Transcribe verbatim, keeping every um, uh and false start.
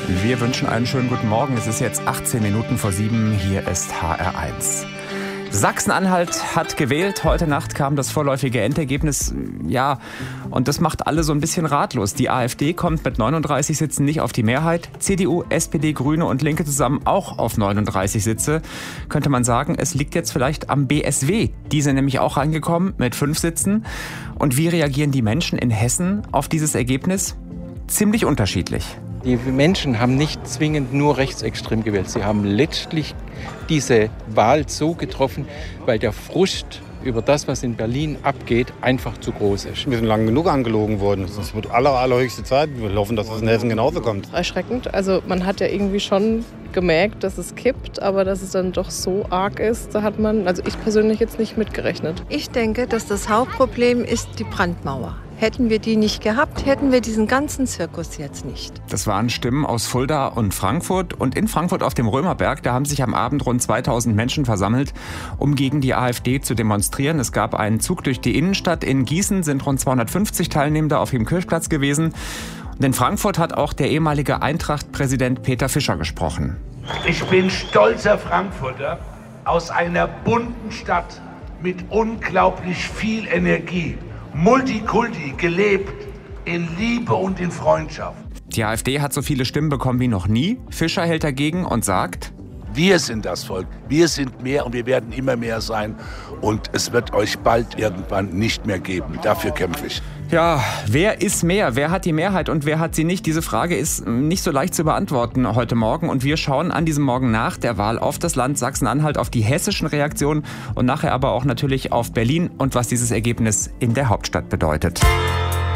Wir wünschen einen schönen guten Morgen. Es ist jetzt achtzehn Minuten vor sieben. Hier ist H R eins. Sachsen-Anhalt hat gewählt. Heute Nacht kam das vorläufige Endergebnis. Ja, und das macht alle so ein bisschen ratlos. Die AfD kommt mit neununddreißig Sitzen nicht auf die Mehrheit. C D U, S P D, Grüne und Linke zusammen auch auf neununddreißig Sitze. Könnte man sagen, es liegt jetzt vielleicht am B S W. Die sind nämlich auch reingekommen mit fünf Sitzen. Und wie reagieren die Menschen in Hessen auf dieses Ergebnis? Ziemlich unterschiedlich. Die Menschen haben nicht zwingend nur rechtsextrem gewählt. Sie haben letztlich diese Wahl so getroffen, weil der Frust über das, was in Berlin abgeht, einfach zu groß ist. Wir sind lang genug angelogen worden. Es wird aller, allerhöchste Zeit. Wir hoffen, dass das in Hessen genauso kommt. Erschreckend. Also man hat ja irgendwie schon gemerkt, dass es kippt, aber dass es dann doch so arg ist, da hat man, also ich persönlich jetzt nicht mitgerechnet. Ich denke, dass das Hauptproblem ist die Brandmauer. Hätten wir die nicht gehabt, hätten wir diesen ganzen Zirkus jetzt nicht. Das waren Stimmen aus Fulda und Frankfurt. Und in Frankfurt auf dem Römerberg, da haben sich am Abend rund zweitausend Menschen versammelt, um gegen die AfD zu demonstrieren. Es gab einen Zug durch die Innenstadt. In Gießen sind rund zweihundertfünfzig Teilnehmende auf dem Kirchplatz gewesen. Und in Frankfurt hat auch der ehemalige Eintracht-Präsident Peter Fischer gesprochen. Ich bin stolzer Frankfurter aus einer bunten Stadt mit unglaublich viel Energie. Multikulti, gelebt in Liebe und in Freundschaft. Die AfD hat so viele Stimmen bekommen wie noch nie. Fischer hält dagegen und sagt: Wir sind das Volk, wir sind mehr und wir werden immer mehr sein. Und es wird euch bald irgendwann nicht mehr geben. Dafür kämpfe ich. Ja, wer ist mehr? Wer hat die Mehrheit und wer hat sie nicht? Diese Frage ist nicht so leicht zu beantworten heute Morgen. Und wir schauen an diesem Morgen nach der Wahl auf das Land Sachsen-Anhalt, auf die hessischen Reaktionen und nachher aber auch natürlich auf Berlin und was dieses Ergebnis in der Hauptstadt bedeutet.